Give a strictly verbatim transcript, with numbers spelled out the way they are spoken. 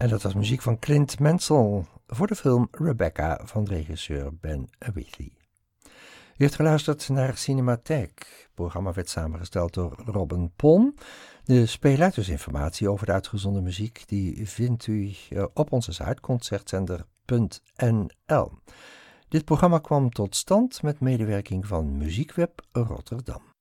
En dat was muziek van Clint Mansell voor de film Rebecca van regisseur Ben Wheatley. U heeft geluisterd naar Cinematheek. Het programma werd samengesteld door Robin Pon. De speelluistersinformatie over de uitgezonden muziek die vindt u op onze site concertzender punt n l. Dit programma kwam tot stand met medewerking van Muziekweb Rotterdam.